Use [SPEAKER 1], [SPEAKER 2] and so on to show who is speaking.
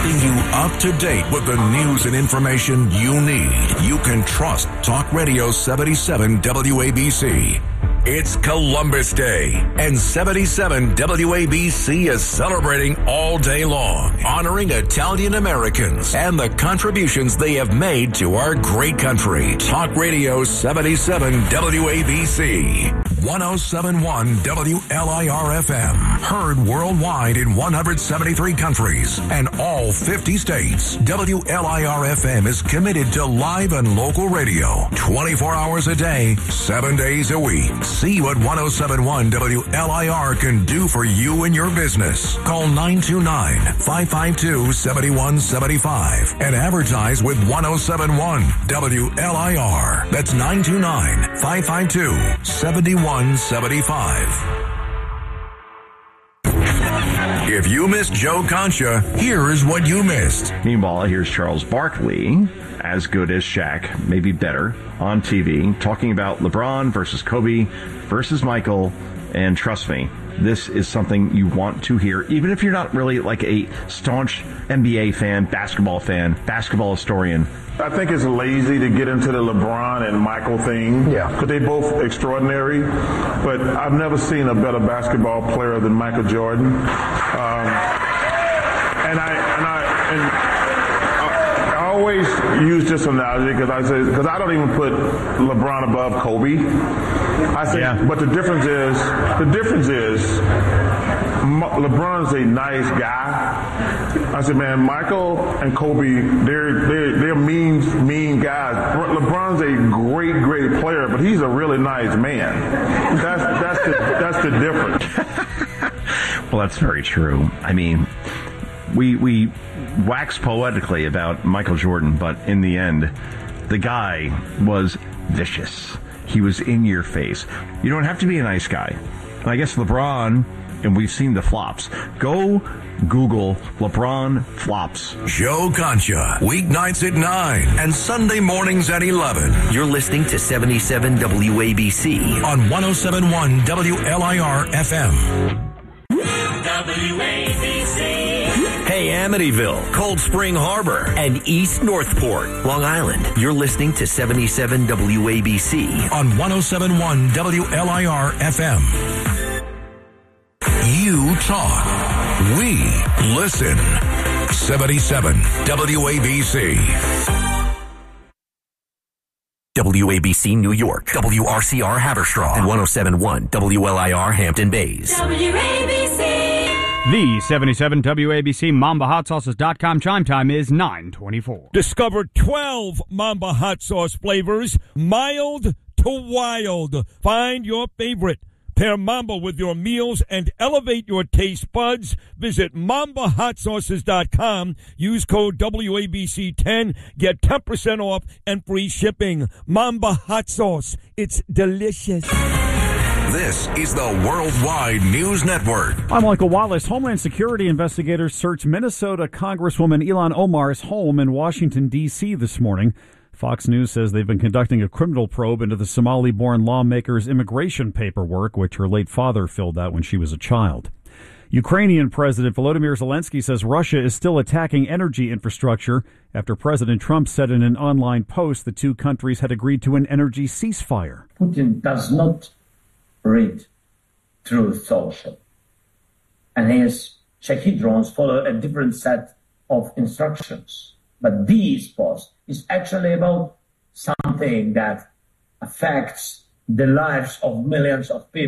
[SPEAKER 1] keeping you up to date with the news and information you need. You can trust Talk Radio 77 WABC. It's Columbus Day, and 77 WABC is celebrating all day long, honoring Italian Americans and the contributions they have made to our great country. Talk Radio 77 WABC, 1071 WLIR FM, heard worldwide in 173 countries and all 50 states. WLIR FM is committed to live and local radio, 24 hours a day, 7 days a week. See what 1071 WLIR can do for you and your business. Call 929-552-7175 and advertise with 1071 WLIR. That's 929-552-7175. If you missed Joe Concha, here's what you missed.
[SPEAKER 2] Meanwhile, here's Charles Barkley, as good as Shaq, maybe better, on TV, talking about LeBron versus Kobe versus Michael. And trust me, this is something you want to hear, even if you're not really like a staunch NBA fan, basketball historian.
[SPEAKER 3] I think it's lazy to get into the LeBron and Michael thing. Yeah. Because they're both extraordinary. But I've never seen a better basketball player than Michael Jordan. And I always use this analogy because I don't even put LeBron above Kobe. I think, yeah. But the difference is LeBron's a nice guy. I said, man, Michael and Kobe, they're mean guys. LeBron's a great player, but he's a really nice man. That's the difference.
[SPEAKER 2] Well, that's very true. I mean, we wax poetically about Michael Jordan, but in the end, the guy was vicious. He was in your face. You don't have to be a nice guy. And I guess LeBron, and we've seen the flops. Go Google LeBron flops.
[SPEAKER 1] Joe Concha, weeknights at 9 and Sunday mornings at 11.
[SPEAKER 4] You're listening to 77 WABC
[SPEAKER 1] on 1071 WLIR FM.
[SPEAKER 4] WABC. Hey, Amityville, Cold Spring Harbor, and East Northport, Long Island. You're listening to 77 WABC
[SPEAKER 1] on 1071 WLIR FM. You talk. We listen. 77 WABC.
[SPEAKER 4] WABC New York, WRCR Haverstraw, and 1071 WLIR Hampton Bays.
[SPEAKER 5] WABC. The 77 WABC MambaHotSauces.com chime time is 9:24.
[SPEAKER 6] Discover 12 Mamba Hot Sauce flavors, mild to wild. Find your favorite. Pair Mamba with your meals and elevate your taste buds. Visit MambaHotSauces.com. Use code WABC10. Get 10% off and free shipping. Mamba Hot Sauce. It's delicious.
[SPEAKER 1] This is the Worldwide News Network.
[SPEAKER 7] I'm Michael Wallace. Homeland Security investigators searched Minnesota Congresswoman Ilhan Omar's home in Washington, D.C. this morning. Fox News says they've been conducting a criminal probe into the Somali-born lawmaker's immigration paperwork, which her late father filled out when she was a child. Ukrainian President Volodymyr Zelensky says Russia is still attacking energy infrastructure after President Trump said in an online post the two countries had agreed to an energy ceasefire.
[SPEAKER 8] Putin does not read through social, and his Shahed drones follow a different set of instructions. But this post is actually about something that affects the lives of millions of people.